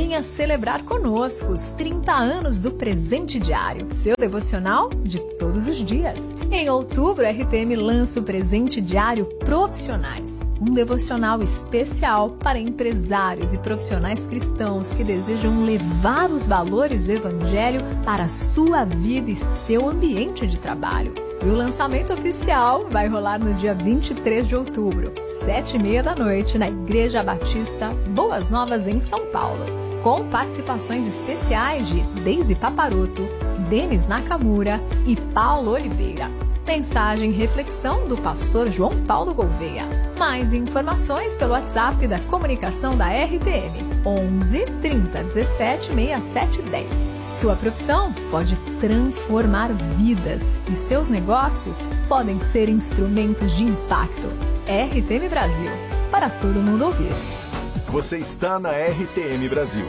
Venha celebrar conosco os 30 anos do Presente Diário, seu devocional de todos os dias. Em outubro, a RTM lança o Presente Diário Profissionais, um devocional especial para empresários e profissionais cristãos que desejam levar os valores do Evangelho para a sua vida e seu ambiente de trabalho. E o lançamento oficial vai rolar no dia 23 de outubro, 7h30 da noite, na Igreja Batista Boas Novas, em São Paulo. Com participações especiais de Deise Paparoto, Denis Nakamura e Paulo Oliveira. Mensagem e reflexão do pastor João Paulo Gouveia. Mais informações pelo WhatsApp da comunicação da RTM, 11 30 17 67 10. Sua profissão pode transformar vidas e seus negócios podem ser instrumentos de impacto. RTM Brasil, para todo mundo ouvir. Você está na RTM Brasil.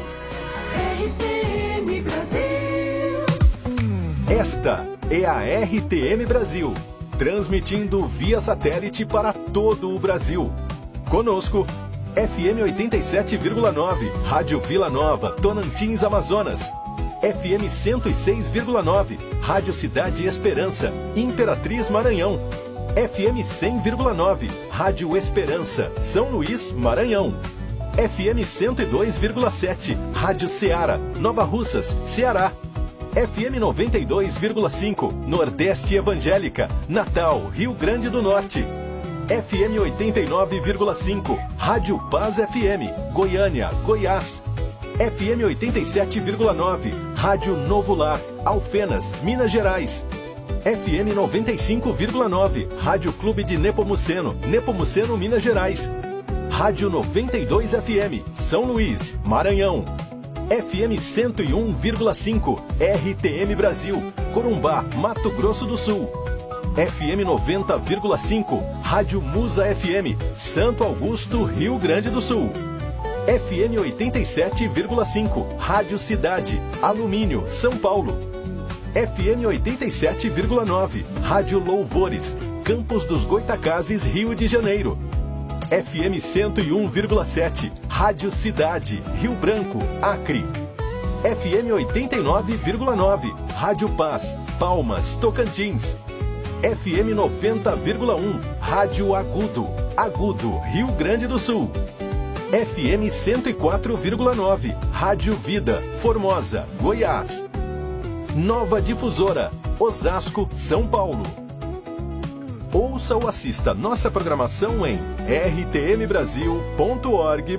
RTM Brasil. Esta é a RTM Brasil, transmitindo via satélite para todo o Brasil. Conosco, FM 87,9, Rádio Vila Nova, Tonantins, Amazonas. FM 106,9, Rádio Cidade Esperança, Imperatriz, Maranhão. FM 100,9, Rádio Esperança, São Luís, Maranhão. FM 102,7, Rádio Ceará, Nova Russas, Ceará. FM 92,5, Nordeste Evangélica, Natal, Rio Grande do Norte. FM 89,5, Rádio Paz FM, Goiânia, Goiás. FM 87,9, Rádio Novo Lar, Alfenas, Minas Gerais. FM 95,9, Rádio Clube de Nepomuceno, Nepomuceno, Minas Gerais. Rádio 92 FM, São Luís, Maranhão. FM 101,5, RTM Brasil, Corumbá, Mato Grosso do Sul. FM 90,5, Rádio Musa FM, Santo Augusto, Rio Grande do Sul. FM 87,5, Rádio Cidade, Alumínio, São Paulo. FM 87,9, Rádio Louvores, Campos dos Goitacazes, Rio de Janeiro. FM 101,7, Rádio Cidade, Rio Branco, Acre. FM 89,9, Rádio Paz, Palmas, Tocantins. FM 90,1, Rádio Agudo, Agudo, Rio Grande do Sul. FM 104,9, Rádio Vida, Formosa, Goiás. Nova Difusora, Osasco, São Paulo. Ouça ou assista nossa programação em rtmbrasil.org.br.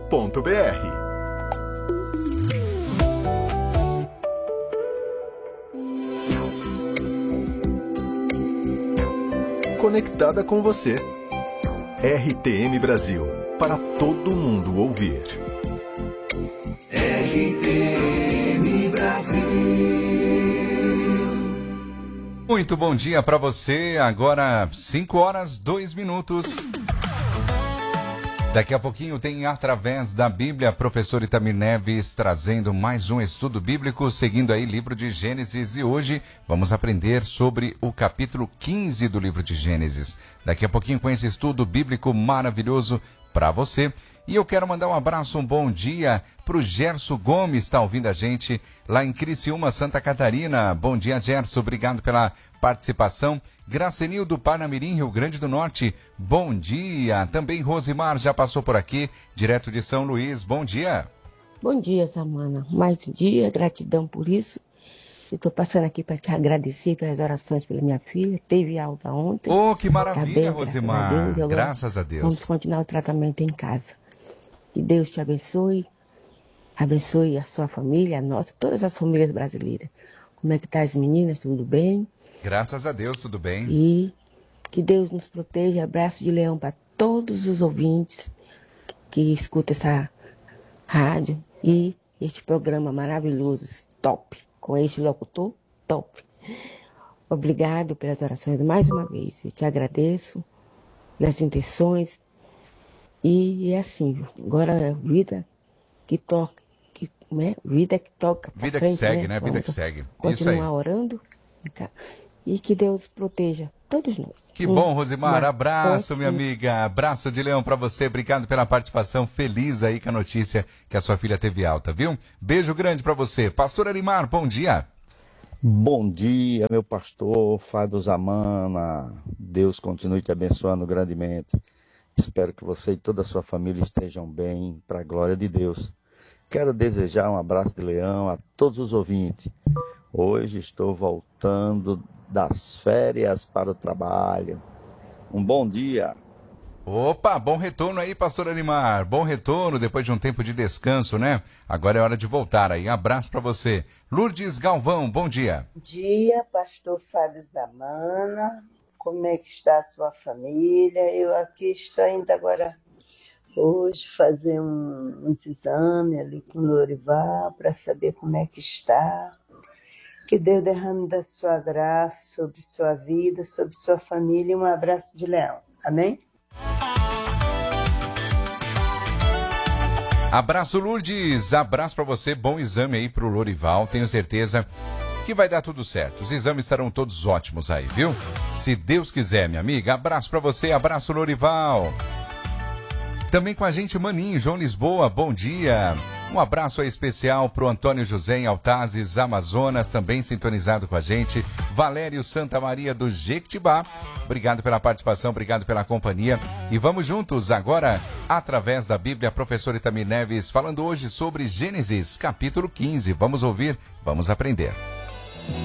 Conectada com você. RTM Brasil, para todo mundo ouvir. RTM Brasil. Muito bom dia para você. Agora 5h02. Daqui a pouquinho tem Através da Bíblia, professor Itamir Neves trazendo mais um estudo bíblico, seguindo aí livro de Gênesis. E hoje vamos aprender sobre o capítulo 15 do livro de Gênesis. Daqui a pouquinho com esse estudo bíblico maravilhoso para você. E eu quero mandar um abraço, um bom dia para o Gerson Gomes, está ouvindo a gente lá em Criciúma, Santa Catarina. Bom dia, Gerson, obrigado pela participação. Gracenil do Parnamirim, Rio Grande do Norte, bom dia. Também Rosimar já passou por aqui, direto de São Luís, bom dia. Bom dia, Samana. Mais um dia, gratidão por isso. Estou passando aqui para te agradecer pelas orações pela minha filha. Teve alta ontem. Oh, que maravilha, tá bem, Rosimar. Graças a Deus. Vamos continuar o tratamento em casa. Que Deus te abençoe. Abençoe a sua família, a nossa, todas as famílias brasileiras. Como é que tá as meninas? Tudo bem? Graças a Deus, tudo bem. E que Deus nos proteja. Abraço de leão para todos os ouvintes que escutam essa rádio e este programa maravilhoso, top, com este locutor top. Obrigado pelas orações mais uma vez. Eu te agradeço pelas intenções. E é assim, agora é vida que toca, vida que toca. Vida frente, que segue, né? Vida que segue. Continuar orando e que Deus proteja todos nós. Que bom, Rosimar. Abraço, minha ótimo. amiga. Abraço de leão pra você. Obrigado pela participação. Feliz aí com a notícia que a sua filha teve alta, viu? Beijo grande pra você. Pastor Arimar, bom dia. Bom dia, meu pastor Fábio Zamana. Deus continue te abençoando grandemente. Espero que você e toda a sua família estejam bem, para a glória de Deus. Quero desejar um abraço de leão a todos os ouvintes. Hoje estou voltando das férias para o trabalho. Um bom dia. Opa, bom retorno aí, pastor Arimar. Bom retorno depois de um tempo de descanso, né? Agora é hora de voltar aí. Abraço pra você. Lourdes Galvão, bom dia. Bom dia, pastor Fábio Zamana. Como é que está a sua família? Eu aqui estou indo agora hoje fazer uns exames ali com o Lorival para saber como é que está. Que Deus derrame da sua graça sobre sua vida, sobre sua família. E um abraço de leão. Amém? Abraço, Lourdes. Abraço pra você. Bom exame aí pro Lorival. Tenho certeza que vai dar tudo certo. Os exames estarão todos ótimos aí, viu? Se Deus quiser, minha amiga. Abraço pra você. Abraço, Lorival. Também com a gente o Maninho, João Lisboa. Bom dia. Um abraço aí especial pro Antônio José em Altazes, Amazonas, também sintonizado com a gente. Valério Santa Maria do Jequitibá. Obrigado pela participação, obrigado pela companhia. E vamos juntos agora, através da Bíblia, professor Itamir Neves, falando hoje sobre Gênesis, capítulo 15. Vamos ouvir, vamos aprender.